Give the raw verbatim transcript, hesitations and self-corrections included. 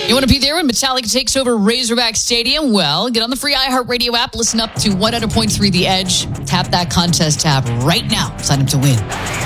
You want to be there when Metallica takes over Razorback Stadium? Well, get on the free iHeartRadio app, listen up to one hundred point three The Edge, tap that contest tab right now, sign up to win.